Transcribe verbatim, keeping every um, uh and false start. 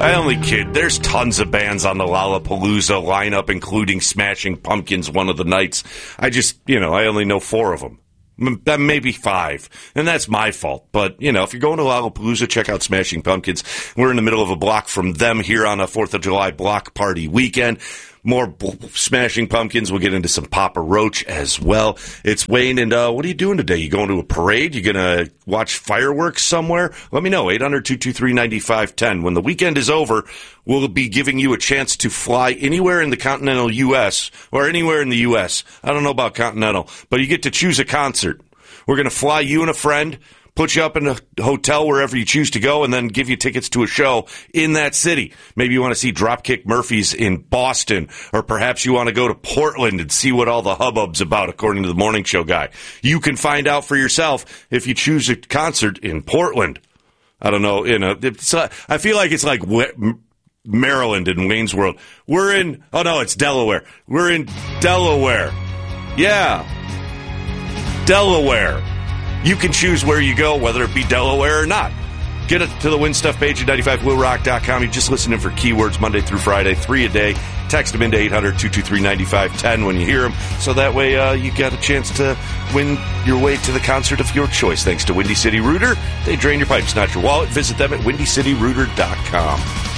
I only kid. There's tons of bands on the Lollapalooza lineup, including Smashing Pumpkins one of the nights. I just, you know, I only know four of them. Maybe five. And that's my fault. But, you know, if you're going to Lollapalooza, check out Smashing Pumpkins. We're in the middle of a block from them here on a fourth of July block party weekend. More b- Smashing Pumpkins. We'll get into some Papa Roach as well. It's Wayne, and uh, what are you doing today? You going to a parade? You going to watch fireworks somewhere? Let me know. eight hundred, two two three, nine five one zero. When the weekend is over, we'll be giving you a chance to fly anywhere in the continental U S or anywhere in the U S. I don't know about continental, but you get to choose a concert. We're going to fly you and a friend, put you up in a hotel wherever you choose to go, and then give you tickets to a show in that city. Maybe you want to see Dropkick Murphys in Boston, or perhaps you want to go to Portland and see what all the hubbub's about, according to the morning show guy. You can find out for yourself if you choose a concert in Portland. I don't know. You know, it's, uh, I feel like it's like Maryland in Wayne's World. We're in, oh no, it's Delaware. We're in Delaware. Yeah. Delaware. You can choose where you go, whether it be Delaware or not. Get it to the Win Stuff page at ninety-five blue rock dot com. You just listen in for keywords Monday through Friday, three a day. Text them into eight hundred, two two three, nine five one zero when you hear them. So that way uh, you got a chance to win your way to the concert of your choice. Thanks to Windy City Rooter. They drain your pipes, not your wallet. Visit them at windy city rooter dot com.